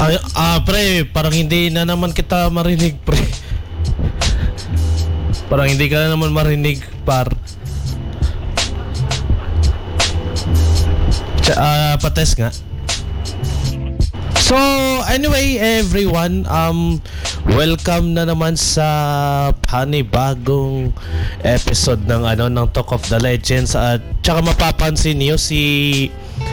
Pre, parang hindi na naman kita marinig, pre. Parang hindi ka na naman marinig, par. Pates nga. So, anyway, everyone, welcome na naman sa panibagong episode ng Talk of the Legends. At tsaka mapapansin niyo si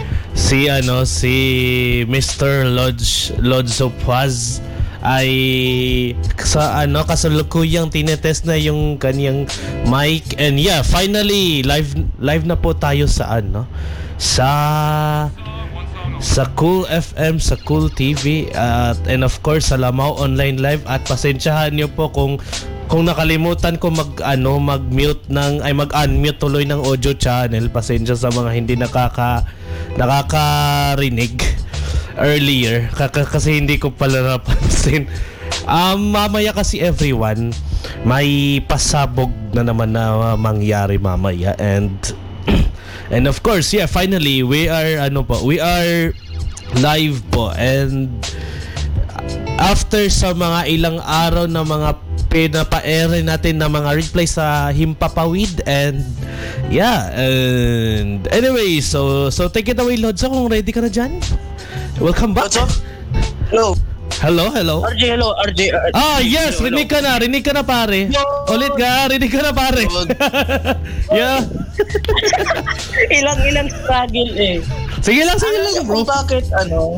Mr. Lodge of Paz ay kasalukuyang tinetest na yung kanyang mic. And yeah, finally live na po tayo sa sa Cool FM, sa Cool TV, and of course sa Lamau Online Live. At pasensyahan niyo po kung nakalimutan ko mag-mute mag-unmute tuloy ng audio channel. Pasensya sa mga hindi nakakarinig earlier kasi hindi ko pala napansin. Mamaya kasi everyone, may pasabog na naman na mangyari mamaya. And of course, yeah, finally we are live po. And after sa mga ilang araw na mga pinapa-air natin na mga replay sa Himpapawid, and yeah, and anyway, so take it away, Lods. Kung ready ka na dyan, welcome back. Hello. RJ, hello, RJ. Yes, hello. Rinig ka na pare. Ulit ka, rinig ka na pare. Yeah. Ilang struggle eh. Sige lang bro. Bakit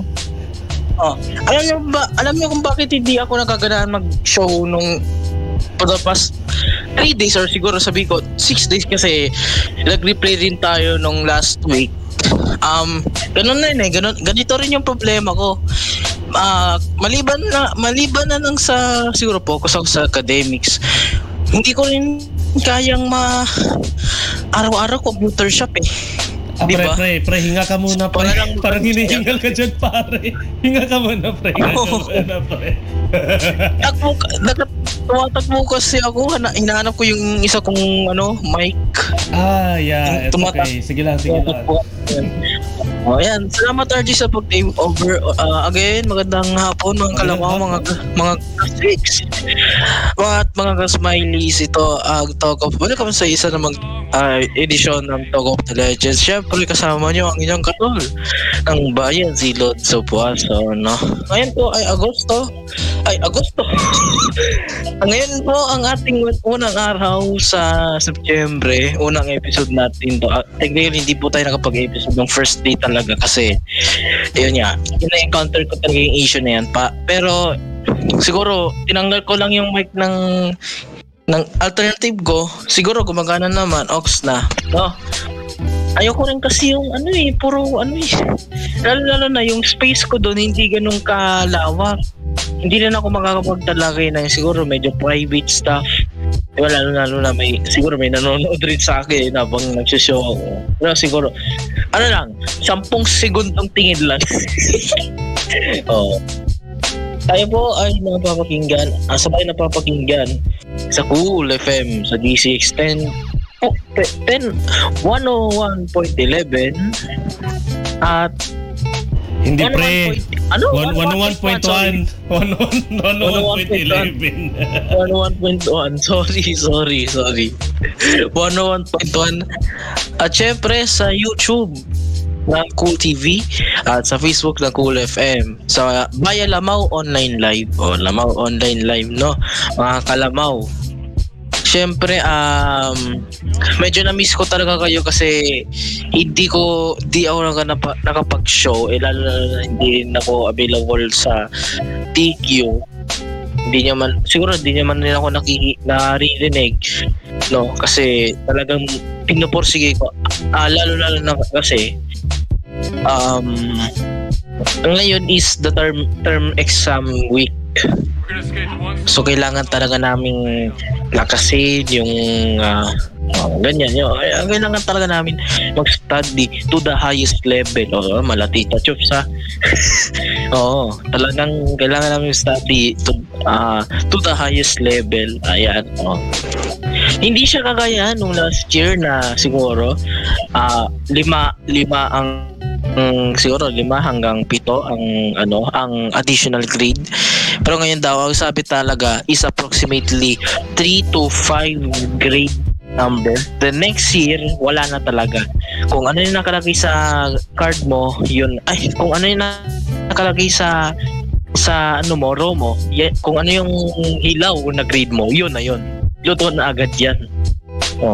alam niyo kung bakit hindi ako nagkaganahan mag-show nung for the past 3 days, or siguro sabi ko 6 days, kasi nag-replay rin tayo nung last week. Ganun na ganito rin yung problema ko. Maliban na lang sa siguro focus ako sa academics, hindi ko rin kayang araw-araw computer shop eh. Diba? Pre, hinga ka muna, pre. Parang hinihingal ka dyan, pare. Hinga ka muna, pre. Tumatakbo kasi ako. Hinahanap ko yung isa kong mic. Yeah. It's okay. Sige lang. Ayan. Salamat, RG, sa pag-take over. Again, magandang hapon, mga kalawaw, mga classics. Mga ka-smileys. Ito, welcome sa isa namang edisyon ng Talk of the Legends. Siyempre, kasama nyo ang inyong katol ng bayan, si Lods of Paz. Ngayon po ay Agosto. Ngayon po ang ating unang araw sa Setyembre. Unang episode natin to. Technically, hindi po tayo nakapag-episode ng first day talaga kasi yun nga, ina-encounter ko talaga yung issue na yan pa. Pero siguro tinanggal ko lang yung mic ng alternative ko. Siguro gumagana naman, aux na. Ayoko rin kasi yung lalo na yung space ko doon hindi ganun kalawak. Hindi rin ako makakapagtalagay na siguro medyo private stuff. Diba, lalo na siguro may nanonood rin sa akin habang nagsishow ako. Pero siguro 10 segundong tingin lang. Tayo po ay sabay napapakinggan sa Cool FM, sa DCX 101.11 at hindi pre. 101.1. 101.1. Sorry. 101.1. At syempre sa YouTube ng Cool TV at sa Facebook ng Cool FM. Sa Lamau Online Live. Lamau Online Live, mga kalamaw. Siyempre, medyo na-miss ko talaga kayo kasi di ako nakapag-show. Lalo na hindi rin ako available sa TQ. Hindi naman nila ako naririnig. Kasi talagang pinoporsige ko. Lalo na kasi ngayon is the term exam week. So kailangan talaga naming lakasin yung ganyan yun. Kailangan talaga namin mag-study to the highest level. Malatita chups ha. Talagang kailangan namin study to the highest level. Ayan. Hindi siya kagaya nung last year na siguro lima ang siguro 5 hanggang 7 ang additional grade. Pero ngayon daw ang sabi talaga is approximately 3 to 5 grade number. The next year wala na talaga. Kung ano yung nakalagay sa card mo, yun. Kung ano yung nakalagay sa row mo, kung ano yung hilaw na grade mo, yun na yun. Luto na agad yan. Oh.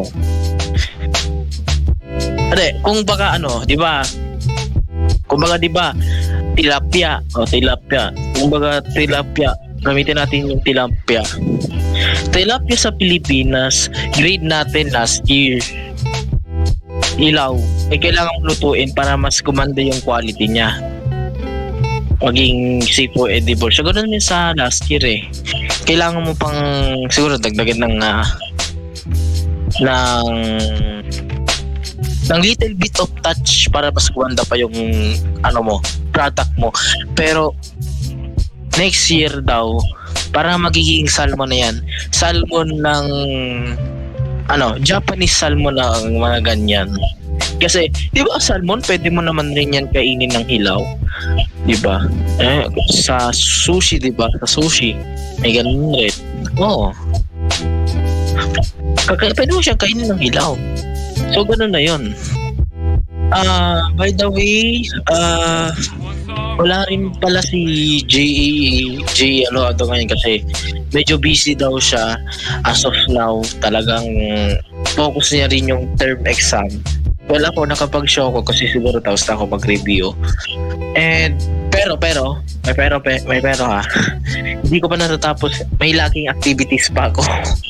Kung baka di ba? Kung baka tilapia. Kung baka tilapia, gamitin natin yung tilapia. Tilapia sa Pilipinas, grade natin last year. Ilaw. Kailangan lutuin para mas gumanda yung quality niya. Maging seafood edible. So, ganoon din sa last year Kailangan mo pang siguro dagdagan ng little bit of touch para mas gumanda pa yung product mo. Pero next year daw para magiging salmon na yan. Salmon ng Japanese salmon na mga ganyan. Kasi, di ba salmon, pwede mo naman rin yan kainin ng hilaw. Di ba? Sa sushi, di ba? Sa sushi, may ganun rin. Oo. Pwede mo siyang kainin ng hilaw. So, ganun na yun. By the way, wala rin pala si J ngayon kasi medyo busy daw siya as of now. Talagang focus niya rin yung term exam. Well, ako nakapag-show ko kasi siguro tapos na ako mag-review. And pero may pero ha. Hindi ko pa natatapos. May lacking activities pa ako.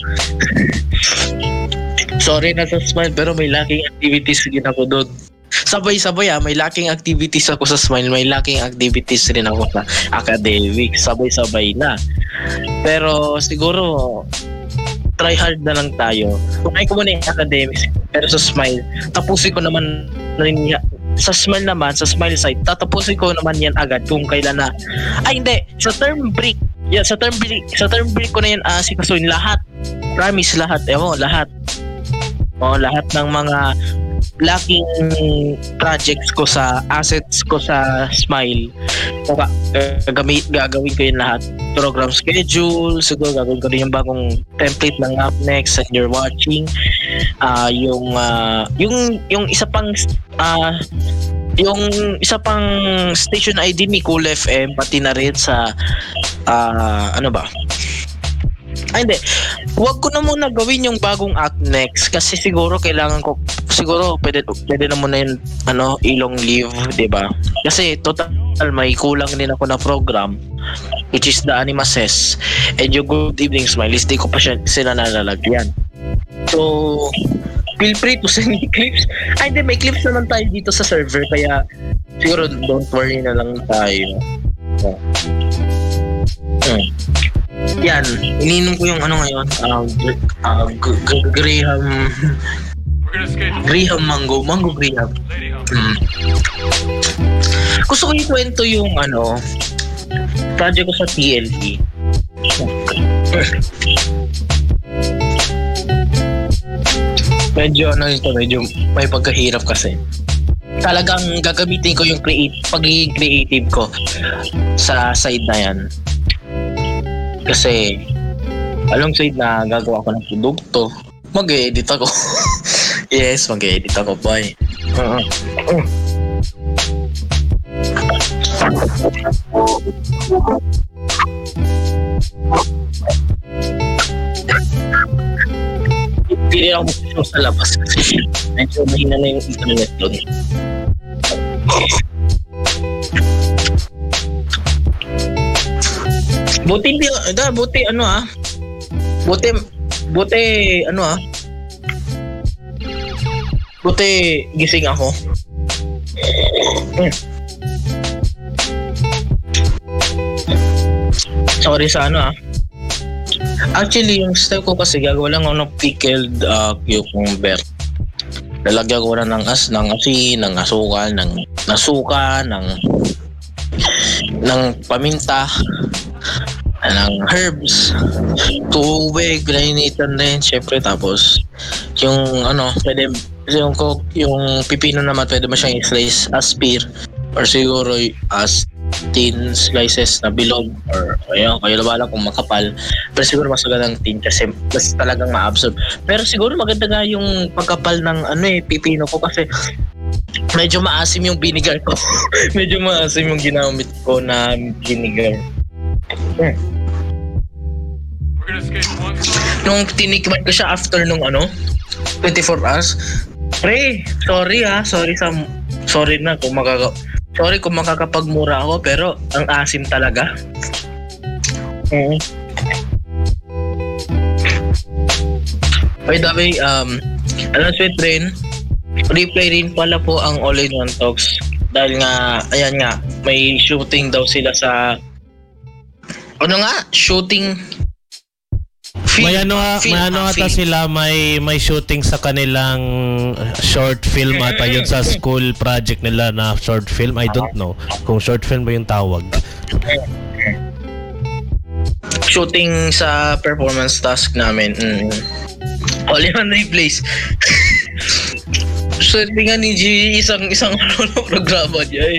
Sorry na sa Smile pero may lacking activities din ako doon. Sabay-sabay may lacking activities ako sa Smile, may lacking activities rin ako sa academics. Sabay-sabay na. Pero siguro try hard na lang tayo. Kung ko muna yung academics, pero sa Smile, tapusin ko naman rin sa Smile naman, sa Smile side, tatapusin ko naman yan agad kung kailan na. Hindi, sa term break. Yeah, sa term break ko na yan sikasuin lahat. Promise lahat. Lahat. Lahat ng mga lacking projects ko sa assets ko sa Smile. Gagawin ko yun lahat. Program schedule, siguro gagawin ko rin yung bagong template ng Up Next and You're Watching. Yung isa pang station ID ni Cool FM pati na rin sa hindi. Huwag ko na muna gawin yung bagong Act Next kasi siguro kailangan ko pwede na muna yung ilong leave, 'di ba? Kasi total may kulang din ako na program which is the Animases and yung Good Evening Smileys, di ko pa sila nalalagyan. So feel free to send me clips. Hindi, may clips naman tayo dito sa server kaya siguro don't worry na lang tayo. Yan, ininom ko yung ngayon, Graham Mango Graham. Gusto ko ikwento yung project ko sa TLE. Medyo may pagkahirap kasi. Talagang gagamitin ko yung pagiging creative ko sa side na yan. Kasi alongside na gagawa ko ng produkto, mag-edit ako. Yes, mag-edit ako, boy. Hindi ako mag-show sa labas kasi medyo mahina na yung internet doon. Buti gising ako. Sorry sa Actually, yung style ko kasi gagawa lang ako ng pickled cucumber. Lalagyan ko na ng asin, ng asukal, ng paminta, ng herbs, tubig, granulated din syempre, tapos yung Kasi yung pipino naman pwede mo siyang i-slice as spear or siguro as thin slices na bilog or ayun, kayo na bala kung makapal. Pero siguro mas magandang thin kasi mas talagang ma-absorb. Pero siguro maganda nga yung pagkapal ng pipino ko kasi medyo maasim yung vinegar ko. Medyo maasim yung ginamit ko na vinegar. Nung tinikman ko siya after nung 24 hours. Pre, sorry na kung makakapagmura ako pero ang asim talaga. By the way, sweet rin, replay rin pala po ang All-in-One Talks dahil nga, ayan nga, may shooting daw sila sa shooting May ata sila, may shooting sa kanilang short film ata yun sa school project nila na short film. I don't know kung short film ba yung tawag. Shooting sa performance task namin. All-in-One replays. Swerte nga ni G, isang araw na programa niya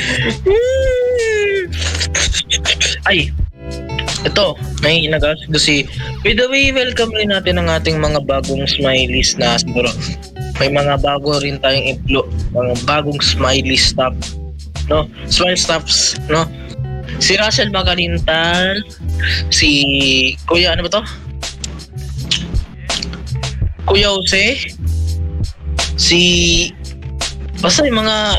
Ay, ito, may nag-ask si... By the way, welcome rin natin ang ating mga bagong smileys na siguro may mga bago rin tayong mga bagong smiley stop, no? Smile stops, no? Si Russell Magalintal, si Kuya, ano ba to? Kuya Jose, basta yung mga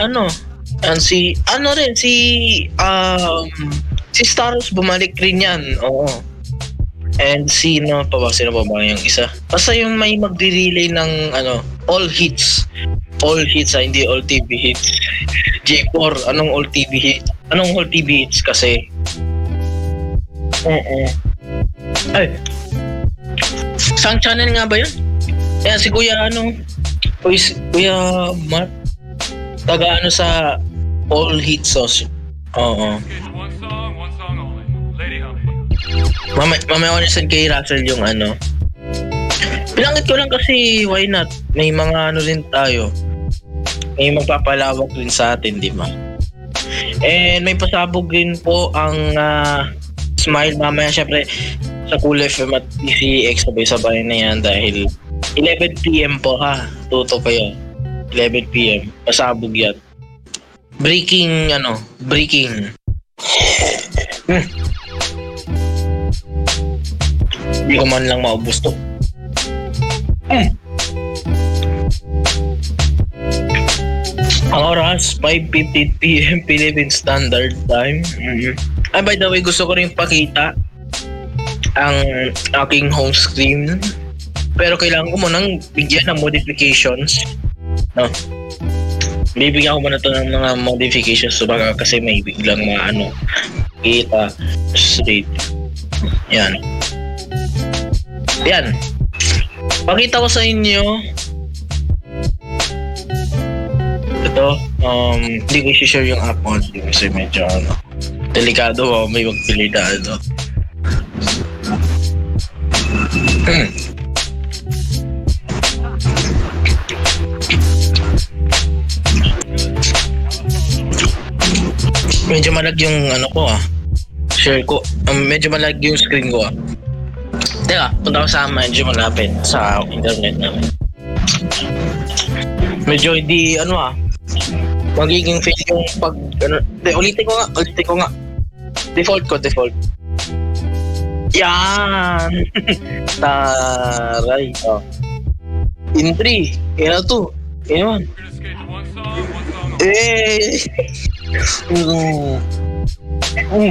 si Staros bumalik rin yan, oo. And sino pa ba yung isa? Basta yung may magdi-relay ng all hits, hindi all TV hits. J4, anong all TV hits? Anong all TV hits kasi? Ay, saan channel nga ba yun? Kaya si Kuya Kuya Matt, taga sa all hits oo. Mamaya ko nisan kay Russell yung Pinangit ko lang kasi why not? May mga rin tayo. May magpapalawak rin sa atin, di ba? And may pasabog rin po ang Smile mamaya syempre sa Cool FM at DCX sabay-sabay na yan dahil 11 PM po ha. Tuto kayo. 11 PM. Pasabog yan. Breaking. Hindi ko man lang maubos to. Ang oras, 5:50 PM Philippine Standard Time. By the way, gusto ko rin pakita ang aking home screen. Pero kailangan ko munang bigyan ng modifications. No? Bibigyan ko muna to ng mga modifications baka kasi may biglang kita straight. Yan. Pakita ko sa inyo. Ito, hindi ko i-share yung app mo kasi medyo delikado may magdelikado. Medyo malag yung ko share ko. Medyo malag yung screen ko Teka, punta ko sa medyo malapit sa internet namin. Medyo hindi magiging fail yung pag ulitin ko nga. Default. Yan. Taray. In 3, in 2, in 1.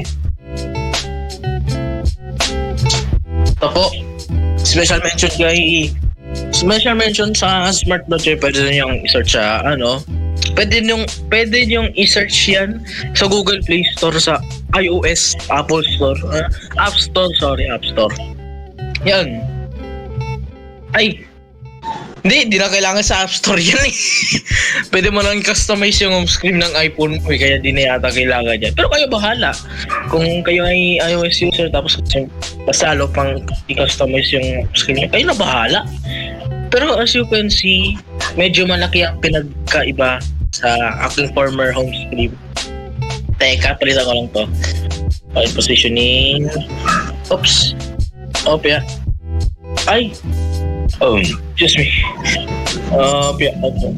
Ito po, special mention sa Smart Launcher. Pwede nyo i-search sa pwede nyo i-search yan sa Google Play Store, sa iOS, Apple Store, App Store. Yan. Ay, hindi na kailangan sa App Store yan Pwede mo lang customize yung home screen ng iPhone mo kaya di na yata kailangan yan. Pero kayo bahala. Kung kayo ay iOS user tapos pasalo pang i-customize yung screen nyo, kayo na bahala. Pero as you can see, medyo malaki ang pinagkaiba sa aking former home screen. Teka, palitan ko lang to. Okay, positioning. Oops. Opya. Ay! Excuse me. Opya.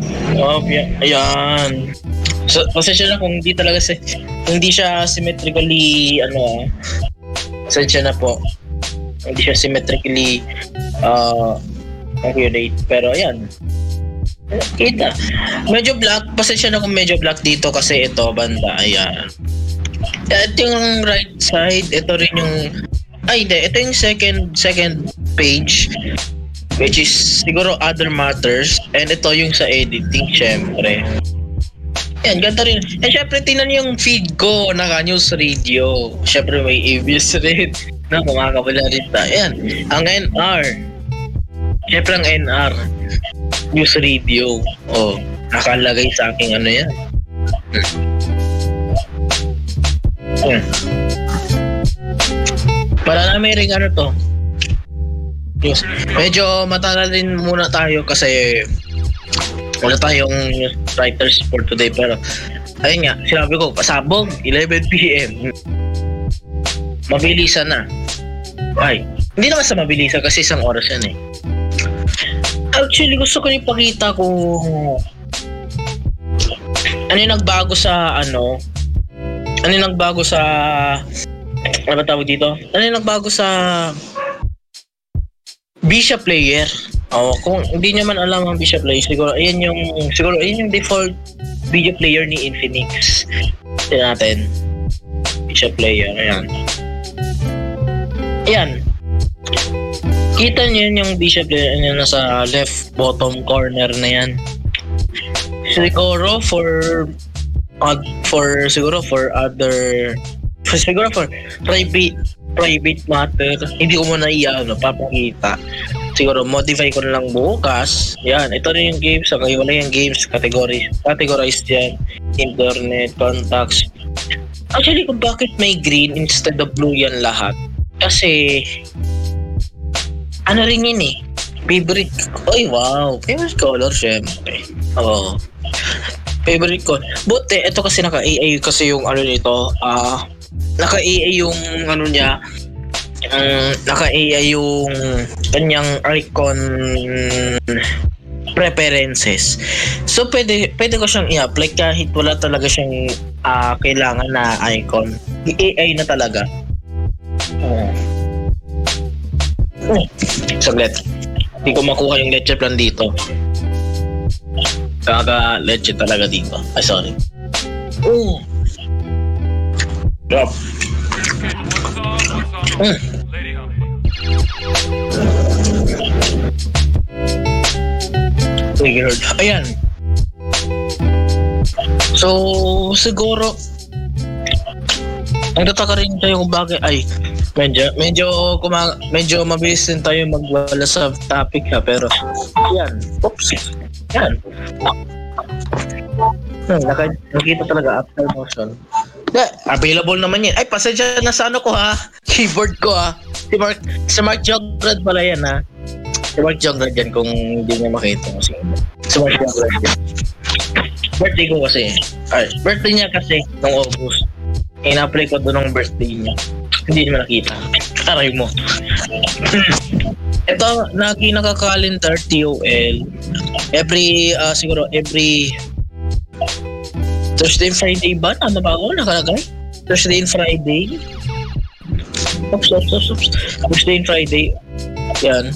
Ayan. So, pasensya na kung hindi siya symmetrically, pasensya na po. Hindi siya symmetrically accurate. Pero ayan. Kita. Medyo black. Pasensya na kung medyo black dito kasi ito, banda. Ayan. Ito yung right side. Ito rin yung... Ito yung second page. Which is siguro other matters. And ito yung sa editing, syempre. Ayan, ganda rin. And syempre, tinan yung feed ko. Naka-news radio. Syempre, may ABS rin. Na kumakabala rin tayo. Ayan. Ang NR. Syempre, ang NR. News radio. Nakalagay sa aking yan. Para na may ring to. News. Medyo matagal din muna tayo kasi wala tayong writers for today. Pero, ayun nga, sinabi ko, pasabog, 11 p.m. Mabilisan na. Hindi naman sa mabilisan kasi isang oras yan eh. Actually, gusto ko ipakita kung ano yung nagbago sa ano yung nagbago sa ano ba tawag dito? Ano yung nagbago sa Bishop player. Kung hindi nyo man alam ang Bishop player, siguro ayun yung default video player ni Infinix. Tignan natin. Bishop player, ayan. Kita niyo yung Bishop player nasa left bottom corner na yan. Siguro for private matter, hindi ko muna papakita. Siguro modify ko na lang bukas. Yan, ito rin yung games. Wala yung games categorized yan. Internet, contacts. Actually, kung bakit may green instead of blue yan lahat? Kasi ano rin yun eh, favorite. Favorite color syempre. Favorite ko. Buti, ito kasi naka-AA kasi yung nito. Naka-AA yung niya. Naka-AA yung kanyang icon preferences. So, pwede ko siyang i-apply kahit wala talaga siyang kailangan na icon. I-AA na talaga. Saglit. Hindi ko makuha yung leche plan dito. Leche talaga dito. Sorry. Drop. Ayan. So, siguro ang tataka rin tayo kung bakit medyo mabilis din tayo magwala sa topic pero yan. Yan. Nakita talaga after motion. Available naman yan. Pasensya na sa ko keyboard ko Si Mark Jograd pala yan Si Mark Jograd yan kung hindi niya makita kasi. Si Mark Jograd yan. Birthday ko kasi. Birthday niya kasi noong August. In-apply ko doon ng birthday niya. Hindi naman nakita. Aray mo. Ito, nakaka-calendar TOL. Siguro every Thursday and Friday ba? Tama ba ako? Nakalagay? Thursday and Friday? Oops. Thursday and Friday. Yan.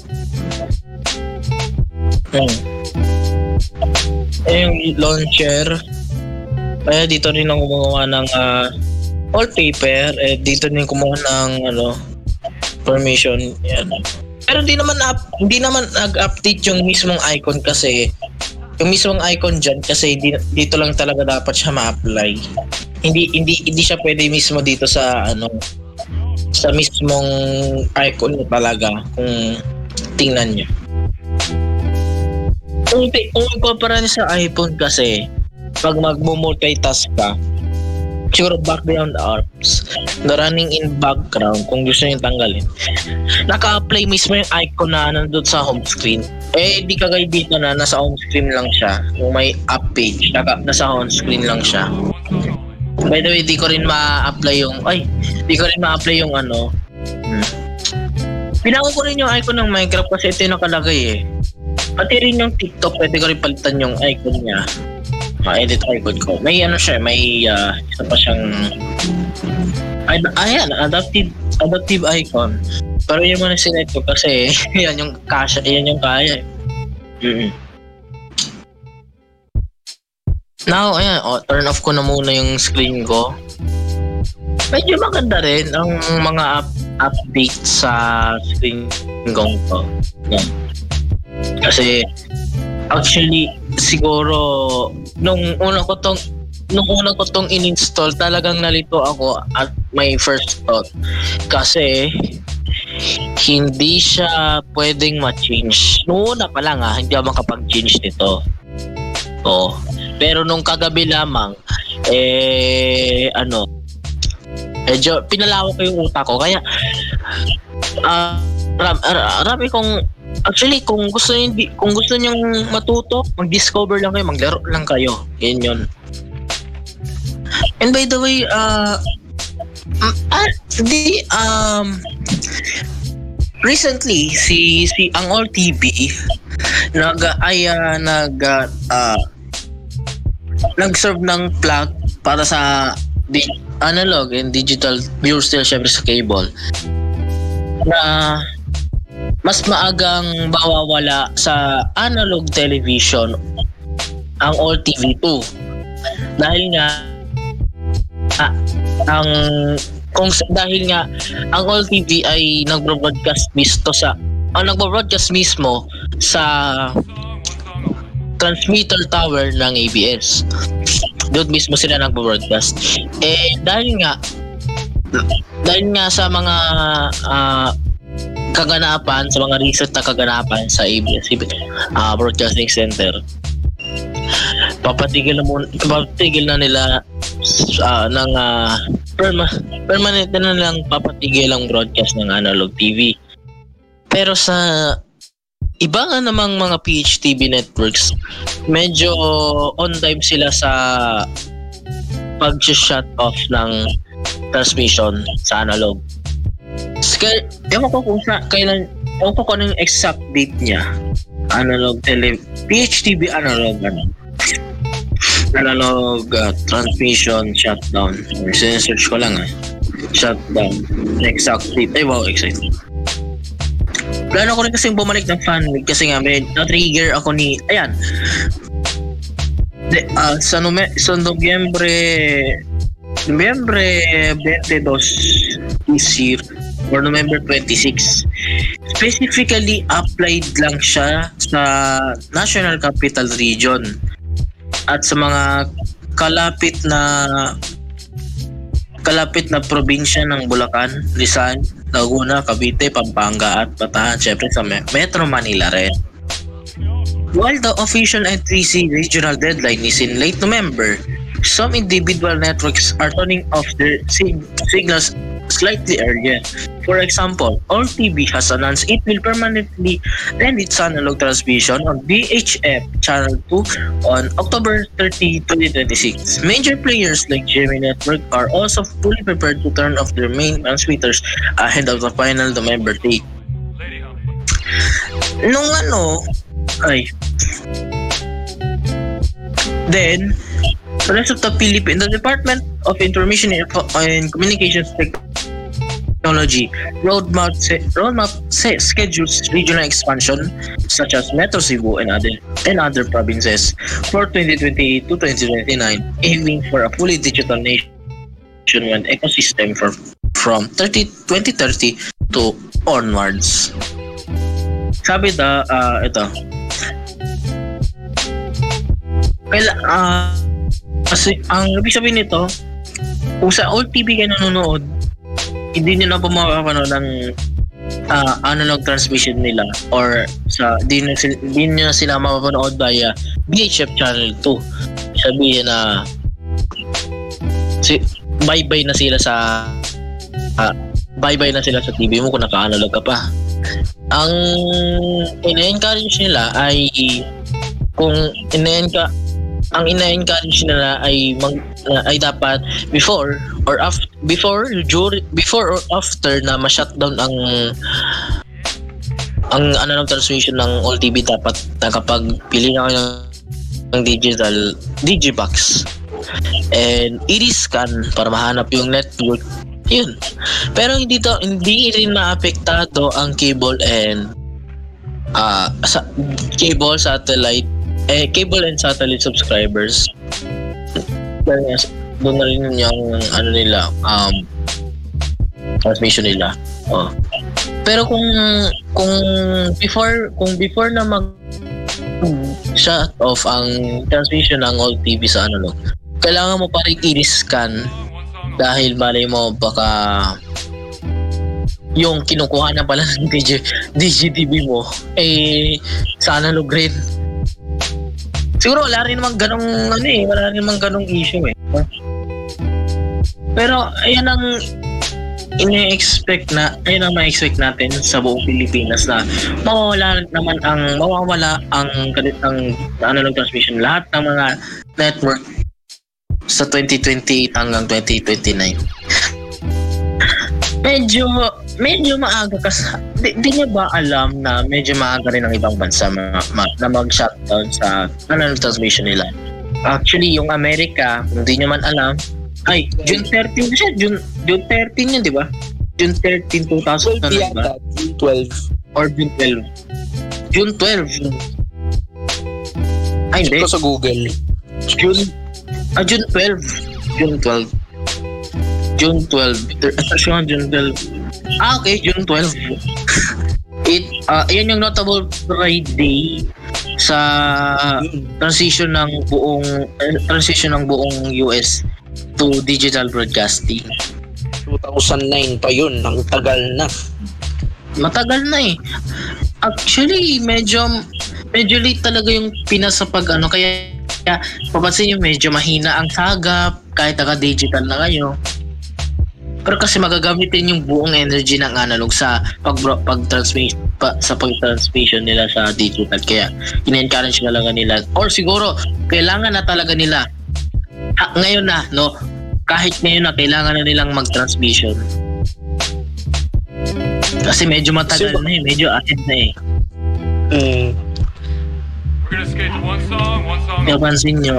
Yung launcher. Kaya dito rin ako gumawa ng wallpaper. Dito rin kumuha ng permission. Yan. Pero hindi naman nag-update yung mismong icon kasi yung mismong icon dyan kasi dito lang talaga dapat siya ma-apply. Hindi siya pwede mismo dito sa sa mismong icon talaga kung tingnan niyo. Kung ikumpara niyo sa iPhone kasi pag magmo-multitask ka siguro background apps na running in background kung gusto nyo tanggalin. Naka-play mismo yung icon na nandun sa home screen. Di kagaya dito na nasa home screen lang siya. Yung may app page, nasa home screen lang siya. By the way, di ko rin ma-apply yung ano. Pinako ko rin yung icon ng Minecraft kasi ito yung nakalagay eh. Pati rin yung TikTok, pwede ko rin palitan yung icon niya. Ma-edit icon ko. May ano siya, may isa pa siyang ayan, adaptive icon. Pero yung muna sinet ko kasi yan yung kaya eh. Now, ayan, turn off ko na muna yung screen ko. Medyo maganda rin ang mga update sa screen ko to. Yan. Kasi actually siguro nung una ko tong in-install, talagang nalito ako at my first thought. Kasi hindi siya pwedeng ma-change. Noong una pa lang hindi ako makapag-change nito. Pero nung kagabi lamang, medyo pinalawak ko yung utak ko. Kaya, rami kong, actually, kung gusto nyo matuto, mag-discover lang kayo, maglaro lang kayo. Yan yun. And by the way, recently, si ang All TV, nag-serve ng plug para sa analog and digital viewers nila, syempre sa cable, na mas maagang mawawala sa analog television ang All TV 2 dahil nga ang All TV ay nagbo-broadcast mismo sa transmitter tower ng ABS. Doon mismo sila nagbo-broadcast. Dahil nga sa mga kaganapan, sa mga recent na kaganapan sa ABS Broadcasting Center, papatigil na nila ng permanent na nilang papatigil ang broadcast ng analog TV. Pero sa iba nga namang mga PHTV networks, medyo on time sila sa pag-shut off ng transmission sa analog. Ewan ko kung ano yung exact date niya. PHTV analog transmission shutdown. Search ko lang shutdown. Exact date. Exact. Plano ko rin kasi bumalik ng fanmade kasi nga may na-trigger ako sa Nobyembre 22 this year or November 26. Specifically applied lang siya sa National Capital Region at sa mga kalapit na probinsya ng Bulacan, Rizal, Laguna, Cavite, Pampanga at Bataan, syempre sa Metro Manila rin. While the official NTC regional deadline is in late November, some individual networks are turning off their signals slightly earlier. For example, All TV has announced it will permanently end its analog transmission on VHF Channel 2 on October 30, 2026. Major players like GMA Network are also fully prepared to turn off their main transmitters ahead of the final November date. Then, the rest of the Philippines, the Department of Information and Communications Technology roadmap schedules regional expansion such as Metro Cebu and other provinces for 2028 to 2029, aiming for a fully digital nationwide ecosystem from 2030 to onwards. Sabi ito. Kasi ang ibig sabihin nito, kung sa All TV kayo nanonood, hindi nyo na po makakapanood ng analog transmission nila or hindi nyo na sila mapapanood via VHF Channel 2. Sabihin na bye-bye na sila sa bye-bye na sila sa TV mo kung naka-analog ka pa. Ang ina-encourage nila ay ang ina-encourage nila ay ay dapat before or after na ma-shutdown ang analog transmission ng all TV, dapat nakapagpili na kayo ng digital digibox and i-scan para mahanap yung network. Yun. Pero hindi rin maapektado ang cable and cable and satellite subscribers. Doon na rin yung transmission nila. Pero kung before na shut off ang transmission ng all TV sa analog, kailangan mo pa rin i-scan dahil malay mo baka yung kinukuha na pala ng DGTV mo sa analog rin. Siguro wala rin namang ganong issue eh. Pero ayan ang ma-expect natin sa buong Pilipinas na mawawala ang analog transmission lahat ng mga network sa 2028 hanggang 2029. Medyo maaga kasi di niya ba alam na medyo maaga rin ang ibang bansa na mag-shutdown sa analog transmission nila. Actually, yung Amerika, kung di niyo man alam, ay, June 13 siya. June 13 yun, di ba? June 13, 2000 na ba? June 12. Or June 12. June 12. Ay, hindi. Ito sa Google. June 12. June 12. June 12. June 12. Okay, June 12. Yan yung notable Friday sa transition ng buong US to digital broadcasting. 2009 pa yun. Ang tagal na. Matagal na eh. Actually, medyo late talaga yung Pinas sa kaya papansin nyo medyo mahina ang sagap kahit naka-digital na kayo. Pero kasi magagamitin yung buong energy ng analog sa pag-transmission nila sa digital. Kaya in-encourage na lang nila. Or siguro, kailangan na talaga nila. Ngayon na, no? Kahit ngayon na, kailangan na nilang mag-transmission. Kasi medyo matagal na eh. Medyo ahead na eh. Kaya pansin nyo,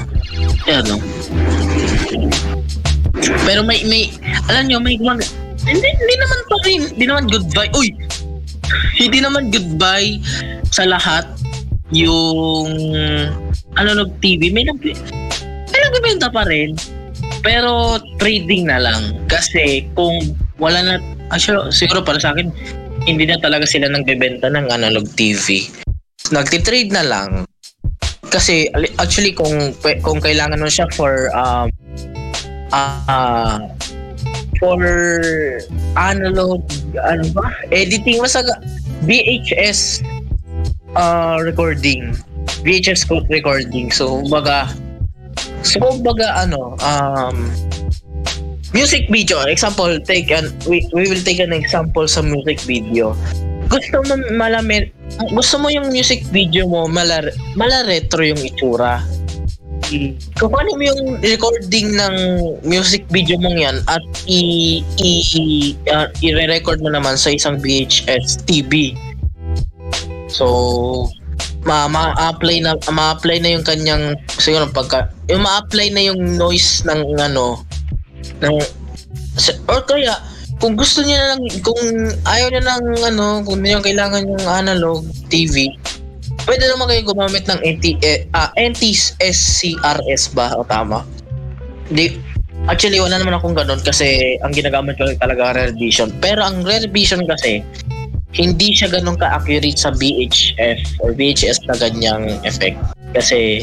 pero may alam nyo, may hindi naman pa rin, hindi naman goodbye. Uy! Hindi naman goodbye sa lahat yung analog TV. May nagbibenta pa rin. Pero trading na lang. Kasi kung wala na, siguro para sa akin, hindi na talaga sila nagbebenta ng analog TV. Nagtitrade na lang. Kasi actually kung kailangan mo siya for analog editing, masaga VHS recording, VHS code recording. So baga music video, example, we will take an example sa music video. Gusto mo yung music video mo mala retro yung itsura. Kukunin mo yung recording ng music video mong yan at i-record mo naman sa isang VHS TV. So ma-apply na yung kanyang siguro ma-apply na yung noise ng or kaya kung gusto niya na lang, kung ayaw niya ng kung niya kailangan yung analog TV, pwede naman kayo gumamit ng NTSCRS ba? O tama? Actually, wala naman akong ganun kasi ang ginagamit ko talaga rare vision. Pero ang rare vision kasi, hindi siya ganun ka-accurate sa VHF or VHS na ganyang effect. Kasi,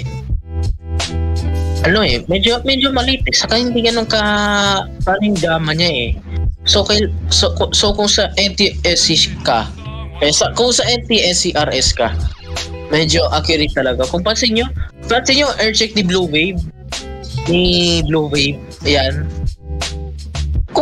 medyo maliit eh. Saka hindi ganun parang gama niya eh. So kung sa NTSC ka, kung sa NTSCRS ka, medyo accurate talaga. Kung pansin nyo, air check ni Blue Wave, ayan,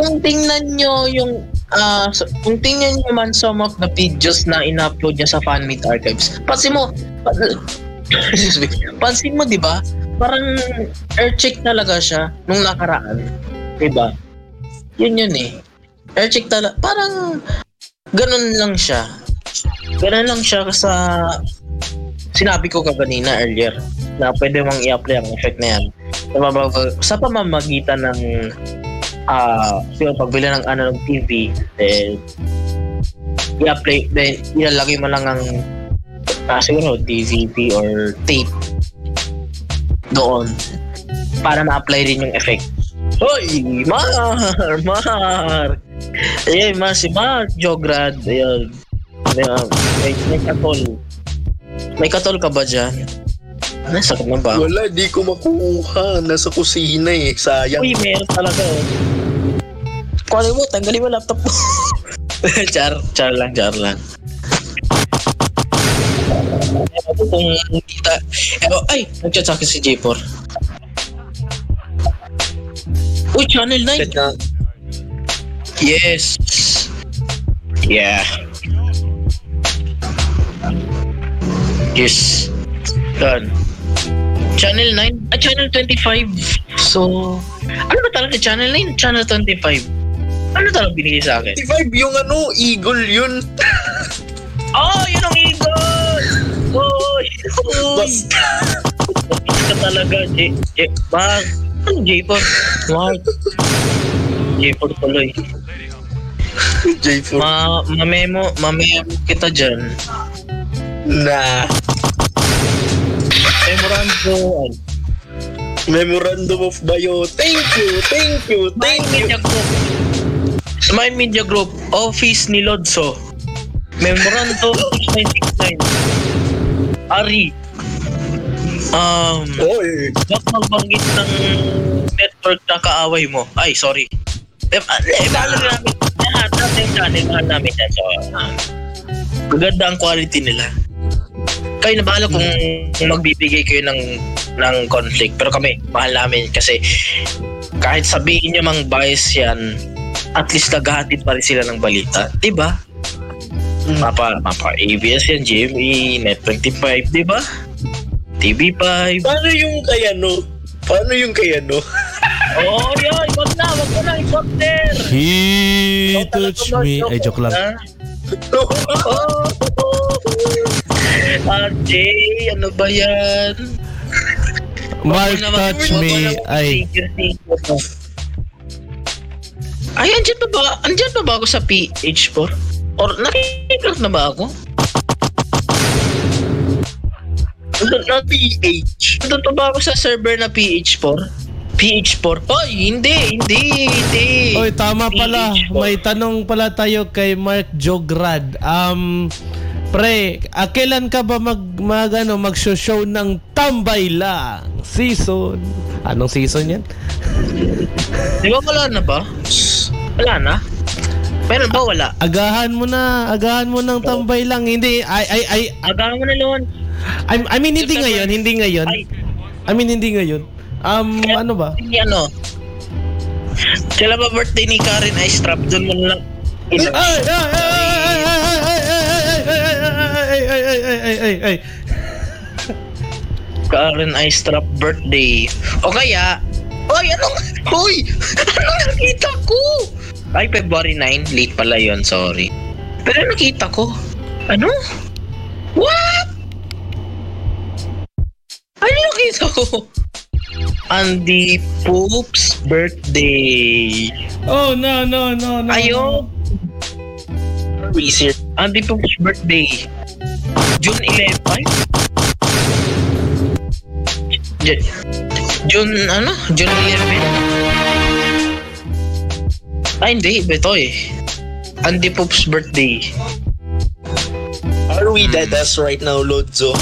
kung tingnan nyo yung kung tingnan nyo man some of the videos na in-upload niya sa Fanmeet Archives, pansin mo, excuse me, pansin mo, di ba? Parang aircheck talaga siya nung nakaraan. Di ba? Yun eh. Aircheck talaga. Parang ganun lang siya. Ganun lang siya sa sinabi ko kaganina earlier na pwede mong i-apply ang effect na yan sa pamamagitan ng siguro pagbili ng analog TV, then i-apply, then ilalagay mo lang ang siguro DVD or tape doon para ma-apply rin yung effect. Hoy! Mark! Ayun, si Mark Jograd. Ayun. May katol. May katol ka ba dyan? Ano, sakit na ba? Wala, di ko makuha. Nasa kusina sayang. Uy, meron talaga Kunin mo, tanggalin mo laptop mo. Char lang. Kung kita, ay, nag-chat sa akin si J4. Uy, Channel 9. Yes. Yeah. Yes. Done. Channel 9? Channel 25. So, ano ba talaga? Channel 9? Channel 25. Ano talaga binigay sa akin? 25 yung Eagle yun. Yun ang Eagle! Basta. Basta talaga, Mark. Ano J4? Mark. J4 tuloy. J4. Mamemo kita dyan. Na. Memorandum of Bio. Thank you. Smile Media Group, Office ni Lodso. Memorandum 969. Ari. Ba't magbanggit ng network na kaaway mo? Ay, sorry. Mahal namin yan. So, maganda ang quality nila. Kayo na bahala kung magbibigay kayo ng conflict. Pero kami, mahal namin kasi kahit sabihin nyo mang bias yan, at least naghahatid pa rin sila ng balita. Diba? Mapa ABS yan, GME, Net25, diba? TV5. Paano yung kayano? Yun. Wag mo na, i-pop there. He touched me. Ay, joke lang. RJ, ano ba yan? Mark touch me. Ay. Ay, andyan pa ba ako sa PH4? Or nakikita na ba ako? Na PH. Nandun pa ba ako sa server na PH4? PH4? Hindi. Oy, tama pala. PH4. May tanong pala tayo kay Mark Jograd. Pre, kailan ka ba mag-show ng Tambay Lang season? Anong season yan? Di ba wala na ba? Wala na? Meron ba wala? Agahan mo ng Tambay Lang. Hindi, Agahan mo na noon. I mean, hindi ngayon. Ano ba? Kailan ba birthday ni Karen Istrap? Doon mo lang. Ay. Karen Istrap birthday. O kaya, anong nakita ko? Ay, February 9. Late pala yon, sorry. Pero nakita ko. Ano? What? Ano nakita ko? Andy Poop's birthday. Oh, no. Ayun. Research. Andy Poop's birthday. June 11. June 11? Ay, hindi. Ito Andy Poop's birthday. Are we dead as right now, Lodzo?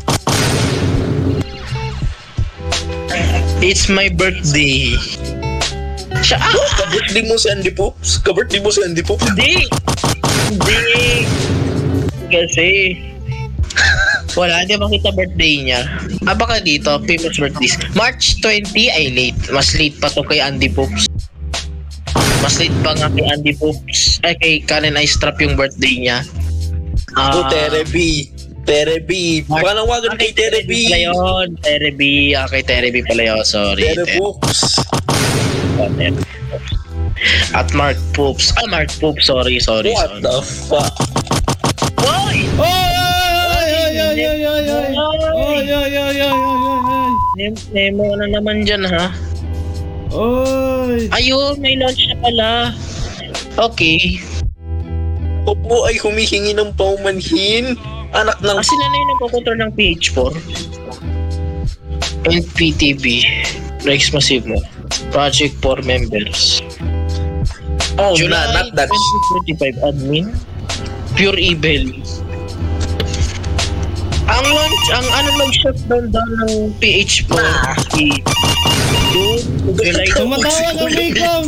It's my birthday. Ka-birthday mo si Andy Pops? Hindi. Kasi wala, hindi makita birthday niya. Baka dito, famous birthdays. March 20 ay late. Mas late pa to kay Andy Pops. Mas late pa nga kay Andy Poops. Kay Karen Istrap yung birthday niya. Tere B. Panawagan kay Tere B. Tere B. Kay Tere B pala yun. Sorry. Tere Books. At Mark Poops. Mark Poops. Sorry. What the fuck? Oy! Nemo na naman dyan, ha? Oy! Ayun, may launch na pala. Okay. Opo ay humihingi ng paumanhin. Anak ng... Sila na yung nagkukontrol ng PH4. NPTV. Rex Masivo. Project 4 members. July not that. 2025 admin. Pure Evil. Ang launch, nag-shutdown daw ng PH4. July. Tumatawa ng Maycom!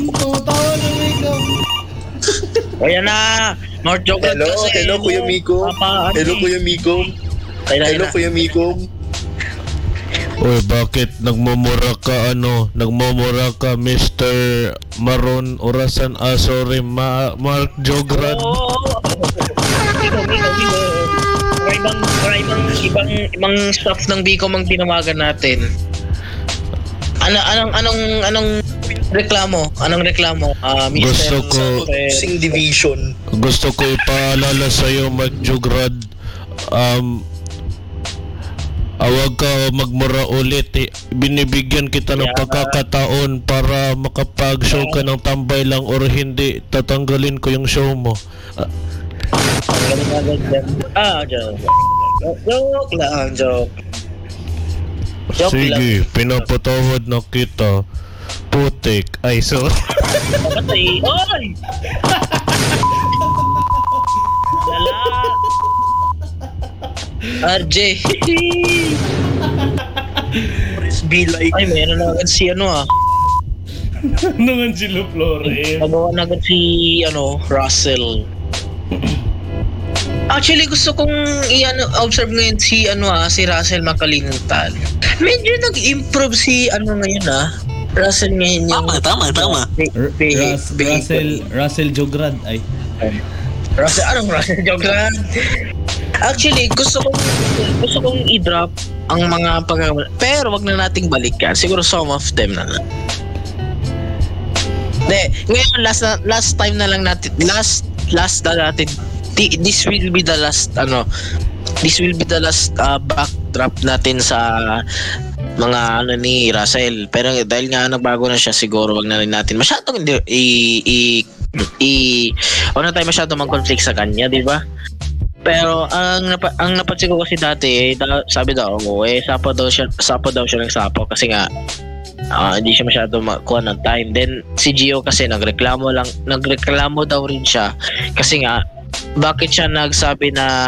O yan na. North Jogland kasi. Hello Kuya Miko. Hello Kuya Miko. Oy, bakit nagmumura ka Mr. Maron Orasan sorry Mark Jograd. Ibang staff ng Bicom ang tinawagan natin. Anong reklamo? Mr. Gusto ko Sing Division. Gusto ko ipaalala sa iyo Mark Jograd. Awag ka magmura ulit. Binibigyan kita ng pagkakataon para makapag-show ka ng tambay lang or hindi tatanggalin ko yung show mo. Joke Sige, pinapatawad na kita. Putik. Ay, so... Patay. Oy! Lala! RJ! Be like... Ay, meron na agad si Naman si Luflore. Nagawa na agad si Russell. Actually, gusto kong observe ngayon si Russell Makalintal. Medyo nag-improve si ngayon Russell ngayon yung... Tama. Russell Jograd ay. Russell Jograd? Actually, gusto kong i-drop ang mga pero wag na nating balikan. Siguro some of them na lang. Ngayon last time na lang natin this will be the last backdrop natin sa mga ni Russell. Pero dahil nga nagbago na siya, siguro wag na rin natin masyadong wag na tayo masyadong mag-conflict sa kanya, di ba? Pero ang napansin ko kasi dati, sabi daw sapo daw siya ng sapo kasi nga hindi siya masyado makuha ng time. Then si Gio kasi nagreklamo daw rin siya kasi nga bakit nagsabi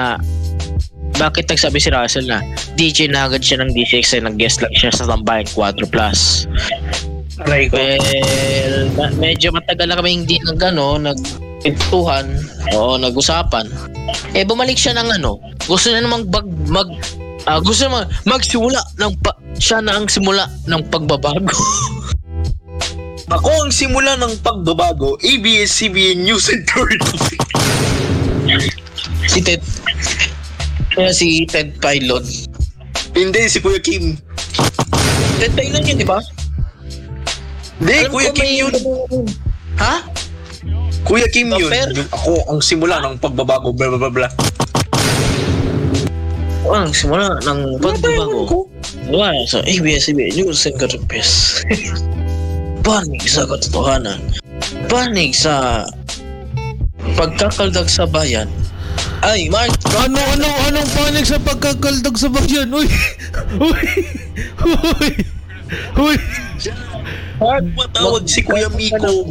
si Russell na DJ na agad siya ng D6 ay nag-guest lang siya sa Tambayan 4 Plus. Aray ko. Well, medyo matagal na kami hindi nagpintuhan o nag-usapan. Bumalik siya ng gusto na namang gusto naman magsimula siya na ang simula ng pagbabago. Ako ang simula ng pagbabago. ABS-CBN News and Current Affairs. Si Ted Pilot. Hindi, si Kuya Kim. Ted Pilot yun, di ba? Hindi, Kuya Kim yun. Ha? Kuya Kim yun. Ako ang simula ng pagbabago. Blah, blah, blah. Ang simula ng pagbabago. Wala sa ABS-CBN News and Current Affairs. Panig sa katotohanan. Panig sa pagkakaldag sa bayan. Ay, Mark! Anong panig sa pagkakaldag sa bayan? Uy! Mark, matawag si Kuya Miko.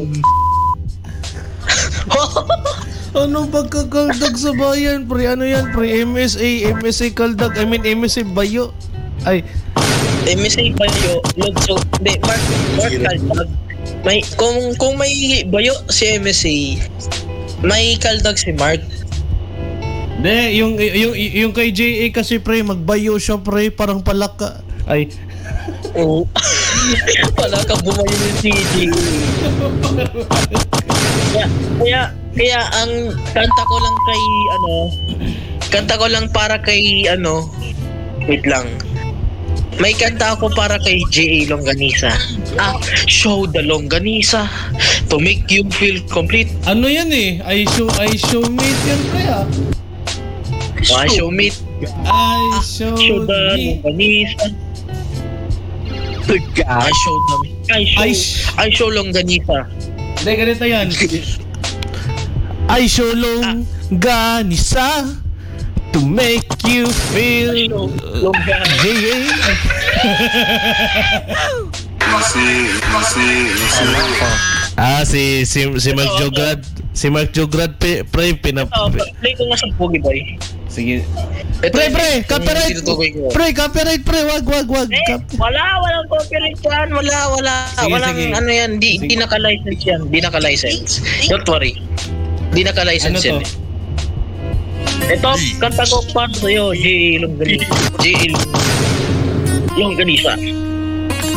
Anong pagkakaldag sa bayan? Ano yan? MSA kaldag. MSA bayo. Ay. MSA bayo. So, Mark kaldag. Kung may bayo si MSA, may kaldag si Mark. Yung kay JA kasi pre, magbayo siya pre, parang palaka. Ay. Oo. Wala kang bumayo ng CG. Kaya ang kanta ko lang kay kanta ko lang para kay wait lang. May kanta ako para kay J.A. Longanisa. Show the Longanisa to make you feel complete. Ano yan eh? I show meet yan pre Show meet. I show the meet. Longanisa. I show Longanisa. Hindi, ganito yan. I show Longanisa to make you feel si Mark Jograd pre Play ko nga sa Pogi Boy. sige pre copyright wag Walang copyright yan. Walang sige. ano yan. Di naka-license yan. Di naka-license. Don't worry. Di naka-license Ano yan. Ito, kanta ko para sa'yo, J.A. Longanisa.